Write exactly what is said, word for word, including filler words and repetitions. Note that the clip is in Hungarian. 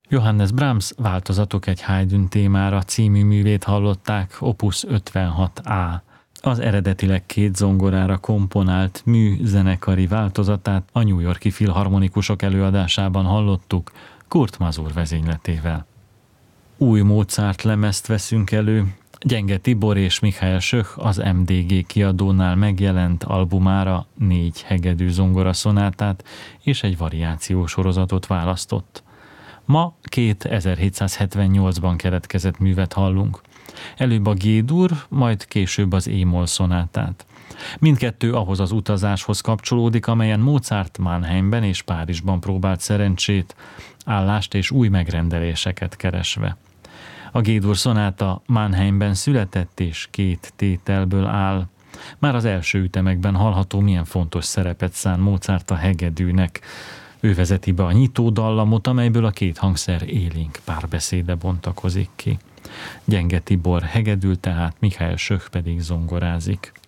Johannes Brahms Változatok egy Haydn témára című művét hallották, opus ötvenhat á. Az eredetileg két zongorára komponált mű zenekari változatát a New York-i filharmonikusok előadásában hallottuk, Kurt Masur vezényletével. Új Mozart lemezt veszünk elő, Gyenge Tibor és Michael Schöch az em dé gé kiadónál megjelent albumára négy hegedű zongora szonátát és egy variáció sorozatot választott. Ma két ezerhétszázhetvennyolcban keletkezett művet hallunk. Előbb a G-dur, majd később az E-moll szonátát. Mindkettő ahhoz az utazáshoz kapcsolódik, amelyen Mozart Mannheimben és Párizsban próbált szerencsét, állást és új megrendeléseket keresve. A G-dur szonáta Mannheimben született és két tételből áll. Már az első ütemekben hallható, milyen fontos szerepet szán Mozart a hegedűnek. Ő vezeti be a nyitó dallamot, amelyből a két hangszer élénk párbeszéde bontakozik ki. Gyenge Tibor hegedül, tehát Michael Schöch pedig zongorázik.